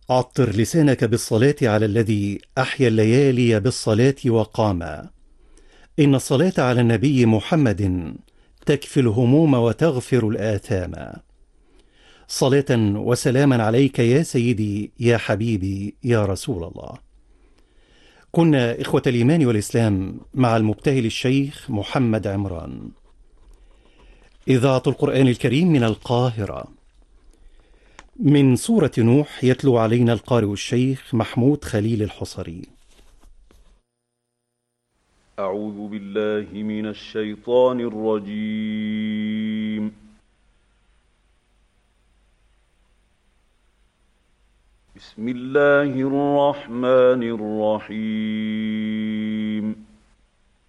عطر لسانك بالصلاة على الذي أحيا الليالي بالصلاة وقاما. إن الصلاة على النبي محمد تكفي الهموم وتغفر الآثام. صلاة وسلاما عليك يا سيدي يا حبيبي يا رسول الله. كنا إخوة الإيمان والإسلام مع المبتهل الشيخ محمد عمران. إذاعة القرآن الكريم من القاهرة. من سورة نوح يتلو علينا القارئ الشيخ محمود خليل الحصري. أعوذ بالله من الشيطان الرجيم. بسم الله الرحمن الرحيم.